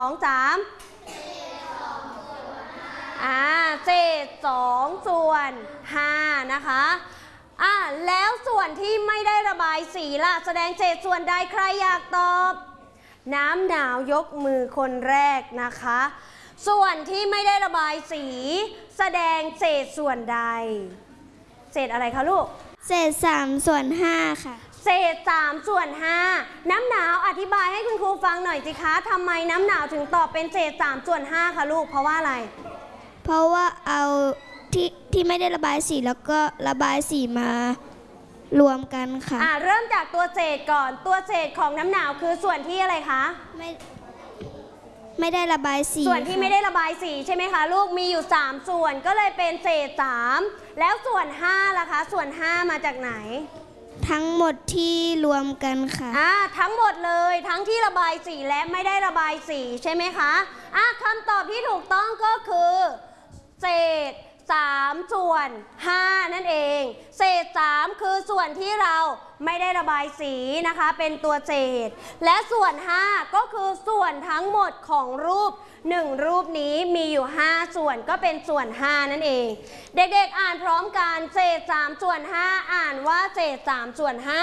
2 3เศษ2ส่วน5นะคะแล้วส่วนที่ไม่ได้ระบายสีล่ะแสดงเศษส่วนใดใครอยากตอบน้ำหนาวยกมือคนแรกนะคะส่วนที่ไม่ได้ระบายสีแสดงเศษส่วนใดเศษอะไรคะลูกเศษ3ส่วน5ค่ะเศษ3ส่วน5น้ำหนาวอธิบายให้คุณครูฟังหน่อยสิคะทำไมน้ำหนาวถึงตอบเป็นเศษ3ส่วน5คะลูกเพราะว่าอะไรเพราะว่าเอาที่ไม่ได้ระบายสีแล้วก็ระบายสีมารวมกันค่ะเริ่มจากตัวเศษก่อนตัวเศษของน้ำหนาวคือส่วนที่อะไรคะไม่ได้ระบายสีส่วนที่ไม่ได้ระบายสีใช่ไหมคะลูกมีอยู่3ส่วนก็เลยเป็นเศษ3แล้วส่วน5ล่ะคะส่วน5มาจากไหนทั้งหมดที่รวมกันค่ะทั้งหมดเลยทั้งที่ระบายสีและไม่ได้ระบายสีใช่ไหมคะคำตอบที่ถูกต้องก็คือเศษ3ส่วน5นั่นเองเศษ3คือส่วนที่เราไม่ได้ระบายสีนะคะเป็นตัวเศษและส่วน5ก็คือส่วนทั้งหมดของรูป1รูปนี้มีอยู่5ส่วนก็เป็นส่วน5นั่นเองเด็กๆอ่านพร้อมกันเศษ3ส่วน5อ่านว่าเศษ3ส่วน5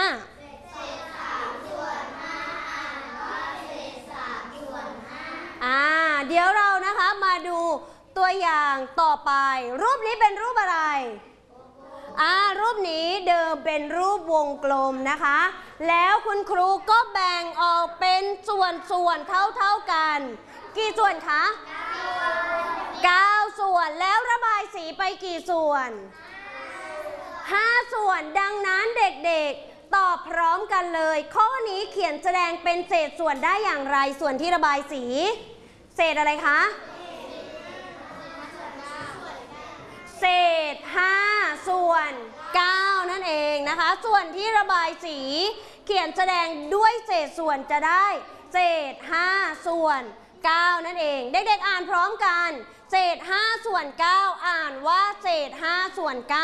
เดี๋ยวเรานะคะมาดูตัวอย่างต่อไปรูปนี้เป็นรูปอะไรรูปนี้เดิมเป็นรูปวงกลมนะคะแล้วคุณครูก็แบ่งออกเป็นส่วนเท่ากันกี่ส่วนคะ9ส่วนแล้วระบายสีไปกี่ส่วน5ส่วนดังนั้นเด็กๆตอบพร้อมกันเลยข้อนี้เขียนแสดงเป็นเศษส่วนได้อย่างไรส่วนที่ระบายสีเศษอะไรคะเศษ5ส่วน9นั่นเองนะคะส่วนที่ระบายสีเขียนแสดงด้วยเศษส่วนจะได้เศษ5ส่วน9นั่นเองเด็กๆอ่านพร้อมกันเศษ5ส่วน9อ่านว่าเศษ5ส่วน9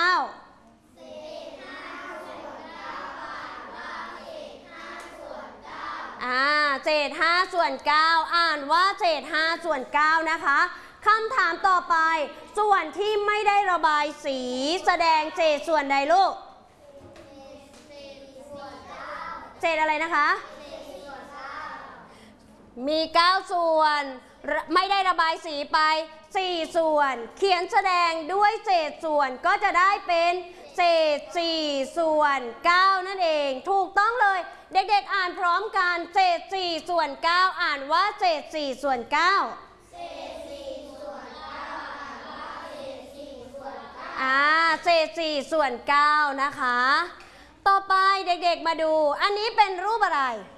เศษ5ส่วน9อ่านว่าเศษ5ส่วน9นะคะคำถามต่อไปส่วนที่ไม่ได้ระบายสีแสดงเศษส่วนใดลูกเศษอะไรนะคะมี9ส่วนไม่ได้ระบายสีไป4ส่วนเขียนแสดงด้วยเศษส่วนก็จะได้เป็นเศษ4ส่วน9นั่นเองถูกต้องเลยเด็กๆอ่านพร้อมกันเศษ4ส่วน9อ่านว่าเศษ4ส่วน9เศษ4ส่วน9นะคะต่อไปเด็กๆมาดูอันนี้เป็นรูปอะไร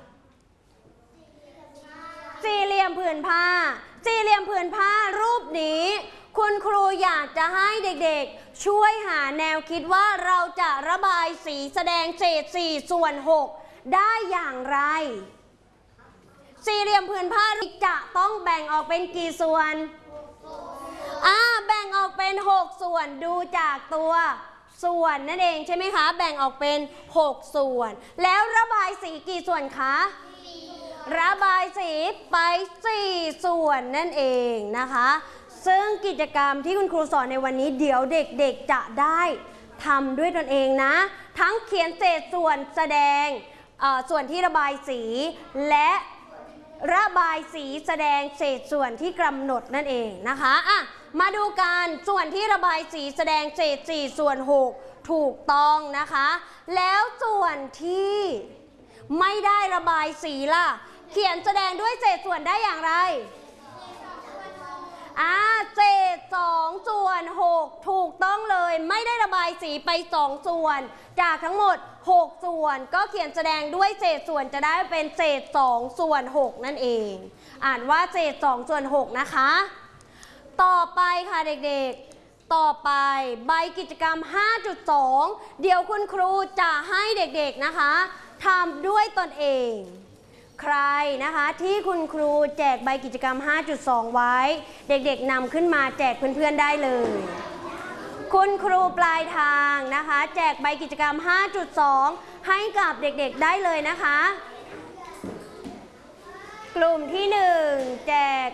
สี่เหลี่ยมผืนผ้าสี่เหลี่ยมผืนผ้ารูปนี้คุณครูอยากจะให้เด็กๆช่วยหาแนวคิดว่าเราจะระบายสีแสดงเศษ4ส่วน6ได้อย่างไรสี่เหลี่ยมผืนผ้าจะต้องแบ่งออกเป็นกี่ส่วนแบ่งออกเป็น6ส่วนดูจากตัวส่วนนั่นเองใช่ไหมคะแบ่งออกเป็น6ส่วนแล้วระบายสีกี่ส่วนคะระบายสีไป4ส่วนนั่นเองนะคะซึ่งกิจกรรมที่คุณครูสอนในวันนี้เดี๋ยวเด็กๆจะได้ทำด้วยตนเองนะทั้งเขียนเศษส่วนแสดงส่วนที่ระบายสีและระบายสีแสดงเศษส่วนที่กำหนดนั่นเองนะคะมาดูกันส่วนที่ระบายสีแสดงเศษ4ส่วน6ถูกต้องนะคะแล้วส่วนที่ไม่ได้ระบายสีล่ะเขียนแสดงด้วยเศษส่วนได้อย่างไรเศษ2ส่วน6ถูกต้องเลยไม่ได้ระบายสีไป2ส่วนจากทั้งหมด6ส่วนก็เขียนแสดงด้วยเศษส่วนจะได้เป็นเศษ2ส่วน6นั่นเองอ่านว่าเศษ2ส่วน6นะคะต่อไปค่ะเด็กๆต่อไปใบกิจกรรม 5.2 เดี๋ยวคุณครูจะให้เด็กๆนะคะทำด้วยตนเองใครนะคะที่คุณครูแจกใบกิจกรรม 5.2 ไว้เด็กๆนำขึ้นมาแจกเพื่อนๆได้เลยคุณครูปลายทางนะคะแจกใบกิจกรรม 5.2 ให้กับเด็กๆได้เลยนะคะกลุ่มที่1แจก